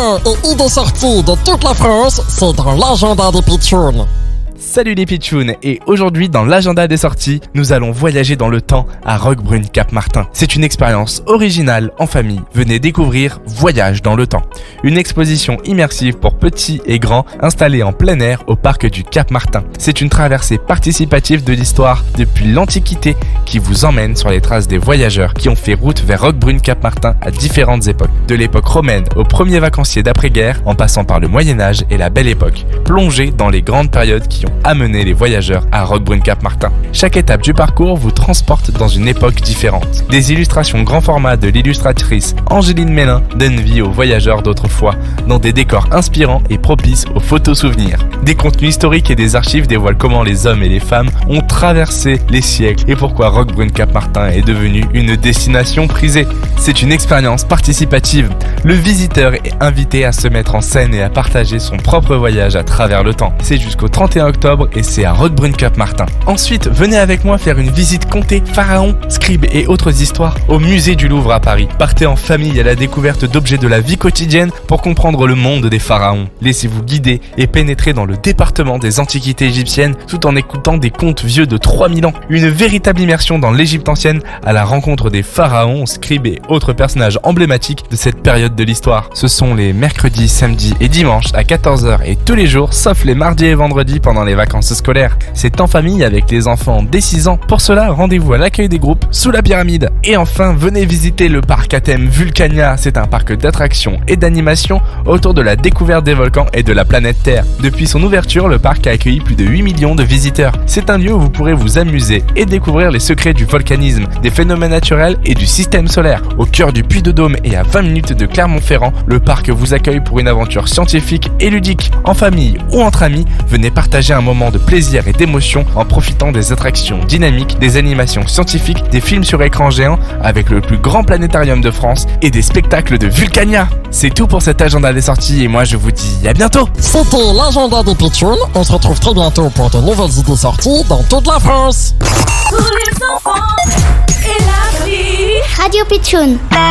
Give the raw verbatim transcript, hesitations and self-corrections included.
infos et idées sorties de toute la France, c'est dans l'agenda des pitchouns. Salut les pitchouns, et aujourd'hui dans l'agenda des sorties, nous allons voyager dans le temps à Roquebrune Cap-Martin. C'est une expérience originale en famille. Venez découvrir Voyage dans le temps, une exposition immersive pour petits et grands installée en plein air au parc du Cap-Martin. C'est une traversée participative de l'histoire depuis l'Antiquité qui vous emmène sur les traces des voyageurs qui ont fait route vers Roquebrune Cap-Martin à différentes époques. De l'époque romaine aux premiers vacanciers d'après-guerre, en passant par le Moyen-Âge et la Belle Époque. Plongez dans les grandes périodes qui ont amener les voyageurs à Roquebrune Cap-Martin. Chaque étape du parcours vous transporte dans une époque différente. Des illustrations grand format de l'illustratrice Angéline Mélin donnent vie aux voyageurs d'autrefois dans des décors inspirants et propices aux photos souvenirs. Des contenus historiques et des archives dévoilent comment les hommes et les femmes ont traversé les siècles et pourquoi Roquebrune Cap-Martin est devenue une destination prisée. C'est une expérience participative. Le visiteur est invité à se mettre en scène et à partager son propre voyage à travers le temps. C'est jusqu'au trente et un octobre et c'est à Roquebrune Cap-Martin. Ensuite, venez avec moi faire une visite comptée pharaons, scribes et autres histoires au musée du Louvre à Paris. Partez en famille à la découverte d'objets de la vie quotidienne pour comprendre le monde des pharaons. Laissez-vous guider et pénétrer dans le département des antiquités égyptiennes tout en écoutant des contes vieux de trois mille ans. Une véritable immersion dans l'Égypte ancienne à la rencontre des pharaons, scribes et autres personnages emblématiques de cette période de l'histoire. Ce sont les mercredis, samedis et dimanches à quatorze heures et tous les jours sauf les mardis et vendredis pendant les vacances scolaires. C'est en famille avec les enfants dès six ans. Pour cela, rendez-vous à l'accueil des groupes sous la pyramide. Et enfin, venez visiter le parc à thème Vulcania. C'est un parc d'attractions et d'animation autour de la découverte des volcans et de la planète Terre. Depuis son ouverture, le parc a accueilli plus de huit millions de visiteurs. C'est un lieu où vous pourrez vous amuser et découvrir les secrets du volcanisme, des phénomènes naturels et du système solaire. Au cœur du Puy-de-Dôme et à vingt minutes de Clermont-Ferrand, le parc vous accueille pour une aventure scientifique et ludique. En famille ou entre amis, venez partager un moment de plaisir et d'émotion en profitant des attractions dynamiques, des animations scientifiques, des films sur écran géant avec le plus grand planétarium de France et des spectacles de Vulcania. C'est tout pour cet agenda des sorties et moi je vous dis à bientôt. C'était l'agenda des pitchouns. On se retrouve très bientôt pour de nouvelles idées sorties dans toute la France. Pour les enfants et la vie. Radio Pitchoun.